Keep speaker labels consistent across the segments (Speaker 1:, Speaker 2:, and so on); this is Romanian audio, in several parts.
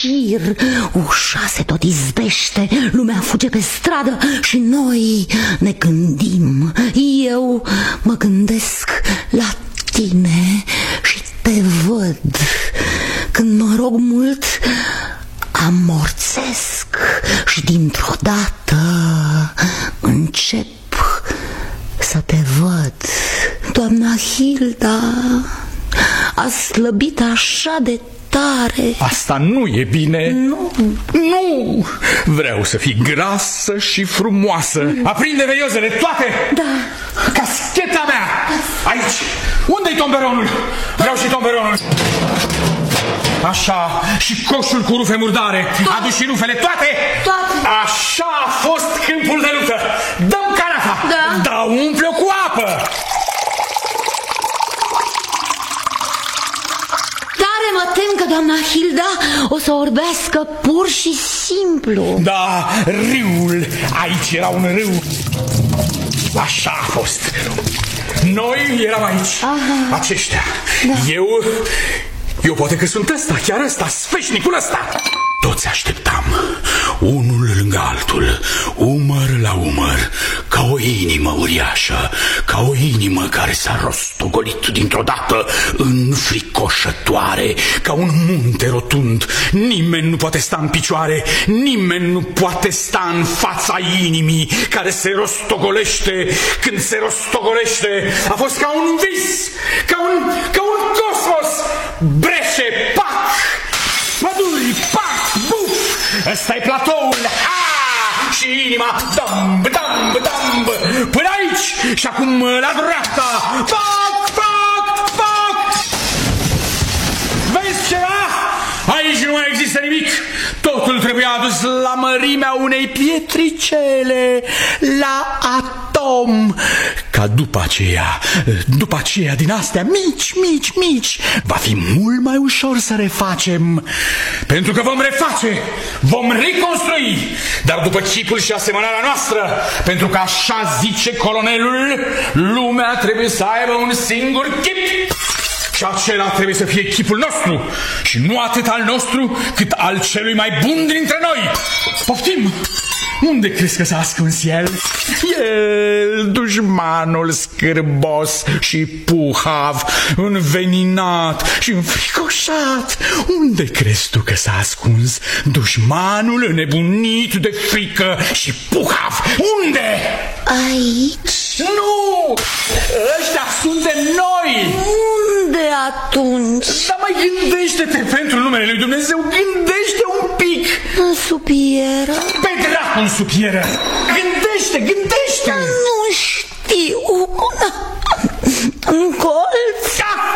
Speaker 1: șir. Ușa se tot izbește, lumea fuge pe stradă și noi ne gândim. Eu mă gândesc la tine și te văd. Când mă rog mult, amorțesc și dintr-o dată încep să te văd. Doamna Hilda a slăbit așa de tare.
Speaker 2: Asta nu e bine.
Speaker 1: Nu.
Speaker 2: Nu! Vreau să fii grasă și frumoasă. Aprinde veiozele toate.
Speaker 1: Da.
Speaker 2: Cascheta mea. Aici. Unde-i tomberonul? Vreau și tomberonul. Așa, și coșul cu rufe murdare. Adu și rufele toate. Așa a fost câmpul de luptă. Dăm carafa. Da, umple-o cu apă.
Speaker 1: Tare mă tem că doamna Hilda o să orbească pur și simplu.
Speaker 2: Da, râul. Aici era un râu. Așa a fost. Noi eram aici.
Speaker 1: Aha.
Speaker 2: Aceștia. Da. Eu poate că sunt ăsta, chiar ăsta, sfeșnicul ăsta. Toți așteptam, unul lângă altul, umăr la umăr, ca o inimă uriașă, ca o inimă care s-a rostogolit dintr-o dată înfricoșătoare, ca un munte rotund. Nimeni nu poate sta în picioare, nimeni nu poate sta în fața inimii care se rostogolește. Când se rostogolește, a fost ca un vis, ca un cosmos. Breșe, pac, păduri, pac, buf. Ăsta-i platoul. Și inima, damb, damb, damb, până aici. Și acum la dreapta, pac, pac, pac. Vezi ceva? Aici nu mai există nimic. Totul trebuia adus la mărimea unei pietricele, la atom. Ca după aceea, din astea mici, va fi mult mai ușor să refacem. Pentru că vom reface, vom reconstrui, dar după chipul și asemănarea noastră. Pentru că așa zice colonelul, lumea trebuie să aibă un singur chip. Și acela trebuie să fie chipul nostru. Și nu atât al nostru, cât al celui mai bun dintre noi. Poftim! Unde crezi că s-a ascuns el? El, dușmanul scârbos și puhav, înveninat și înfricoșat. Unde crezi tu că s-a ascuns dușmanul înnebunit de frică și puhav? Unde?
Speaker 1: Aici?
Speaker 2: Nu! Ăștia suntem noi!
Speaker 1: Unde atunci?
Speaker 2: Dar mai gândește-te pentru numele lui Dumnezeu, gândește un pic!
Speaker 1: În supieră?
Speaker 2: Pe dracu în supieră! Gândește!
Speaker 1: Nu știu. În colț?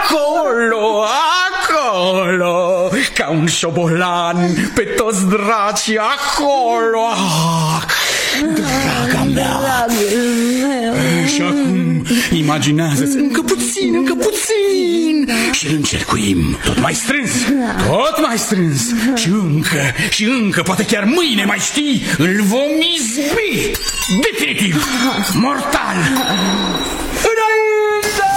Speaker 2: Acolo! Ca un șobolan, pe toți dracii acolo! Draga mea!
Speaker 1: Dragul meu!
Speaker 2: Și acum imaginează-ți încă puțin și îl încercuim tot mai strâns, și încă, poate chiar mâine, mai știi, îl vom izbi definitiv, mortal. Înainte!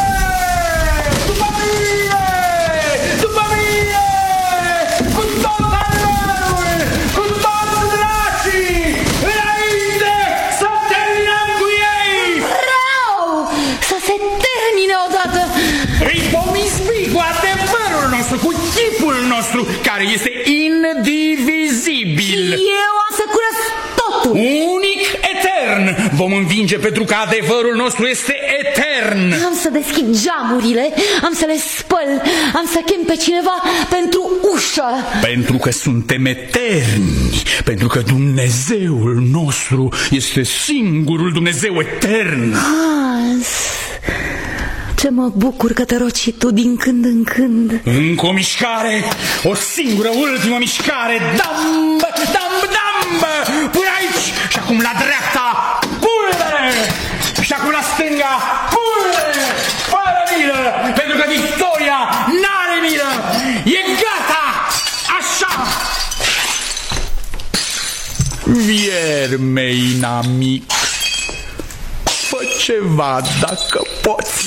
Speaker 2: După mine! Cu tot armărul, cu toți dracii! Înainte să terminăm cu ei!
Speaker 1: Vreau să se termine odată.
Speaker 2: Îi vom izbi cu adevărul nostru, cu chipul nostru, care este indivizibil.
Speaker 1: Eu am să curăț totul.
Speaker 2: Unic, etern. Vom învinge pentru că adevărul nostru este etern.
Speaker 1: Am să deschid geamurile, am să le spăl, am să chem pe cineva pentru ușă.
Speaker 2: Pentru că suntem eterni, pentru că Dumnezeul nostru este singurul Dumnezeu etern.
Speaker 1: Hans, ce mă bucur că te rogi tu din când în când.
Speaker 2: Încă o mișcare, o singură, ultimă mișcare. Damb, damb, damb. Până aici și acum la dreapta, pulbere. Și acum la stânga, pulbere. Fără milă, pentru că victoria n-are milă. E gata, așa. Vierme inamic, fă ceva dacă poți.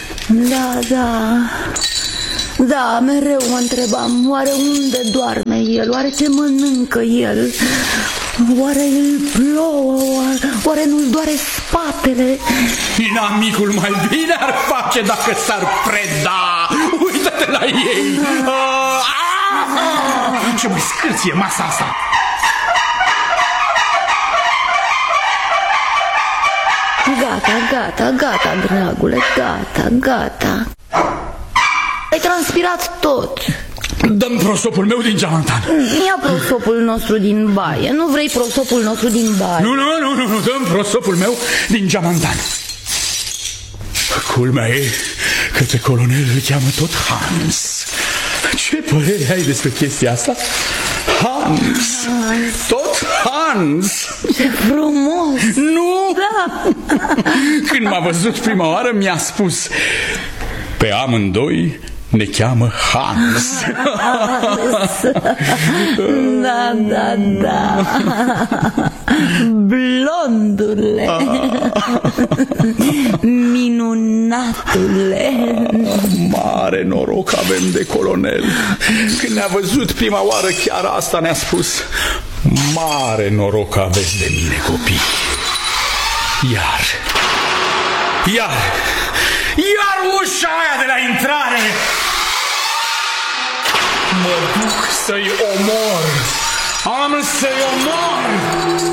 Speaker 1: Da, mereu mă întrebam, oare unde doarme el? Oare ce mănâncă el? Oare îl plouă? Oare nu-l doare spatele?
Speaker 2: Inamicul mai bine ar face dacă s-ar preda. Uită-te la ei. Ce mai scârție masa asta.
Speaker 1: Gata, dragule, gata. Ai transpirat tot.
Speaker 2: Dă-mi prosopul meu din geamantan.
Speaker 1: Ia prosopul nostru din baie. Nu vrei prosopul nostru din baie?
Speaker 2: Nu, dă-mi prosopul meu din geamantan. Culmea e că pe colonel îl cheamă tot Hans. Ce părere ai despre chestia asta? Hans. Tot Hans.
Speaker 1: Ce frumos.
Speaker 2: Nu?
Speaker 1: Da.
Speaker 2: Când m-a văzut prima oară mi-a spus: pe amândoi ne cheamă Hans.
Speaker 1: Da. Blondule. Minunatule.
Speaker 2: Mare noroc avem de colonel. Când ne-a văzut prima oară, chiar asta ne-a spus: mare noroc aveți de mine, copii. Iar ușa aia de la intrare. Mă duc să-i omor. Am să-i omor.